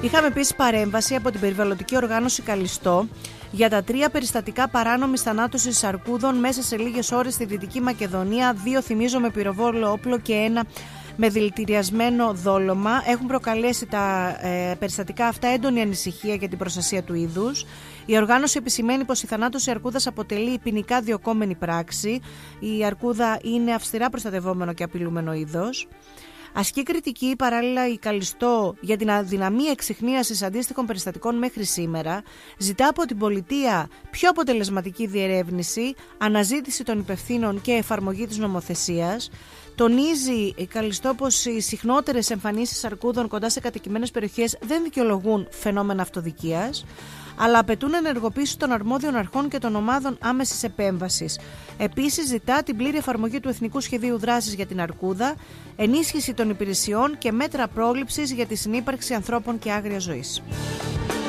Είχαμε επίσης παρέμβαση από την περιβαλλοντική οργάνωση Καλιστό για τα 3 περιστατικά παράνομης θανάτωσης αρκούδων μέσα σε λίγες ώρες στη Δυτική Μακεδονία, 2 θυμίζω με πυροβόλο όπλο και 1 με δηλητηριασμένο δόλωμα. Έχουν προκαλέσει τα περιστατικά αυτά έντονη ανησυχία για την προστασία του είδους. Η οργάνωση επισημαίνει πως η θανάτωση αρκούδας αποτελεί ποινικά διωκόμενη πράξη. Η αρκούδα είναι αυστηρά προστατευόμενο και απειλούμενο είδος. Ασκεί κριτική παράλληλα η Καλιστό για την αδυναμία εξιχνίασης αντίστοιχων περιστατικών μέχρι σήμερα, ζητά από την πολιτεία πιο αποτελεσματική διερεύνηση, αναζήτηση των υπευθύνων και εφαρμογή της νομοθεσίας. Τονίζει η Καλιστό πως οι συχνότερες εμφανίσεις αρκούδων κοντά σε κατοικημένες περιοχές δεν δικαιολογούν φαινόμενα αυτοδικίας, αλλά απαιτούν ενεργοποίηση των αρμόδιων αρχών και των ομάδων άμεσης επέμβασης. Επίσης, ζητά την πλήρη εφαρμογή του Εθνικού Σχεδίου Δράσης για την αρκούδα, ενίσχυση των υπηρεσιών και μέτρα πρόληψης για τη συνύπαρξη ανθρώπων και άγριας ζωής.